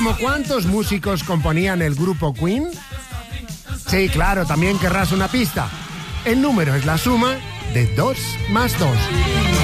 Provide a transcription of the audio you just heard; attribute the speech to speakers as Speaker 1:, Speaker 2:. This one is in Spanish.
Speaker 1: último, ¿cuántos músicos componían el grupo Queen? Sí, claro, también querrás una pista. El número es la suma de 2 más 2.